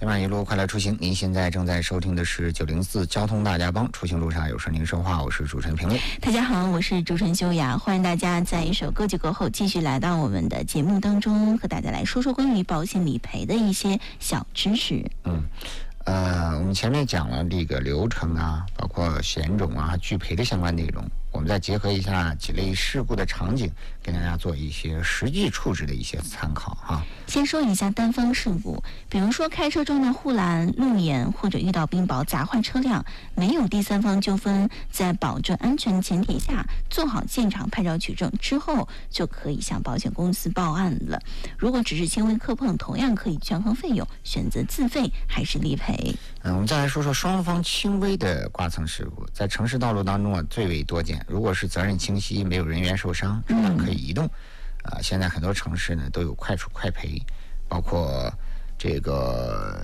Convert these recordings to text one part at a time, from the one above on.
慢一路，快来出行。您现在正在收听的是904交通大家帮，出行路上有事您说话，我是主持人评论。 大家好，我是主持人修雅，欢迎大家在一首歌曲过后继续来到我们的节目当中，和大家来说说关于保险理赔的一些小知识。 我们前面讲了这个流程啊，包括险种啊、拒赔的相关内容，我们再结合一下几类事故的场景，给大家做一些实际处置的一些参考哈。 先说一下单方事故，比如说开车撞到护栏、路沿或者遇到冰雹砸坏车辆，没有第三方纠纷，在保证安全的前提下，做好现场拍照取证之后，就可以向保险公司报案了。如果只是轻微磕碰，同样可以权衡费用，选择自费还是理赔。 我们再来说说双方轻微的刮蹭事故，在城市道路当中最为多见。如果是责任清晰，没有人员受伤，车辆可以移动。现在很多城市呢都有快处快赔，包括这个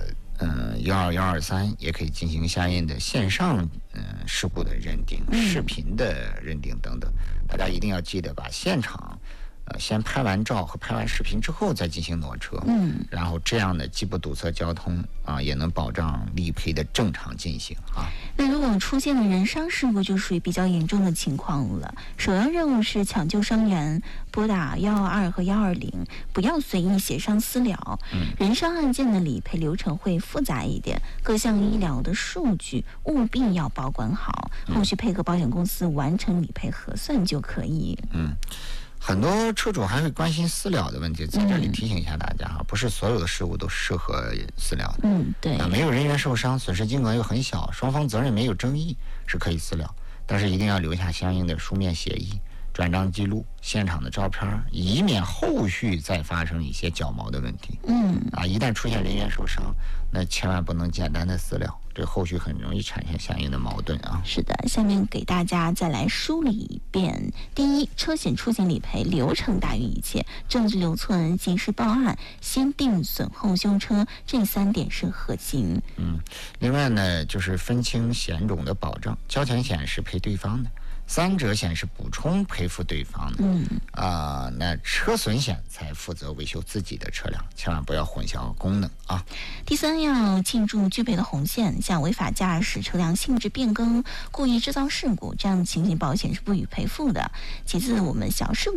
12123也可以进行相应的线上事故的认定、视频的认定等等。大家一定要记得把现场先拍完照和拍完视频之后再进行挪车，然后这样呢既不堵塞交通也能保障理赔的正常进行啊。 那如果出现了人伤事故，就属于比较严重的情况了。首要任务是抢救伤员，拨打122和120，不要随意协商私了。人伤案件的理赔流程会复杂一点，各项医疗的数据务必要保管好，后续配合保险公司完成理赔核算就可以。 很多车主还会关心私了的问题，在这里提醒一下大家哈，不是所有的事故都适合私了的。 对。 没有人员受伤，损失金额又很小，双方责任没有争议，是可以私了，但是一定要留下相应的书面协议、转账记录、现场的照片，以免后续再发生一些较毛的问题。一旦出现人员受伤，那千万不能简单的私了，这后续很容易产生相应的矛盾啊。 是的，下面给大家再来梳理一遍。第一，车险出行理赔流程大于一切，证据留存、及时报案、先定损后修车，这3点是核心。 另外呢，就是分清险种的保障，交强险是赔对方的，3者险是补充赔付对方的。那车损险才负责维修自己的车辆，千万不要混淆功能啊。 第三，要记住具备的红线，像违法驾驶、车辆性质变更、故意制造事故这样的情形，保险是不予赔付的。其次，我们小事故